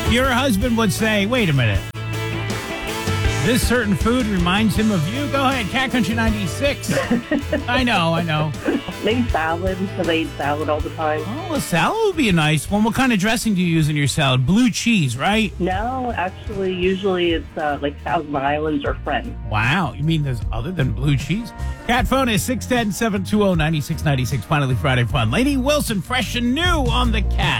Your husband would say, wait a minute. This certain food reminds him of you. Go ahead, Cat Country 96. I know. Maybe salad, because I eat salad all the time. Oh, a salad would be a nice one. What kind of dressing do you use in your salad? Blue cheese, right? No, actually, usually it's like Thousand Islands or Friends. Wow. You mean there's other than blue cheese? Cat phone is 610-720-9696. Finally Friday fun. Lady Wilson, fresh and new on the Cat.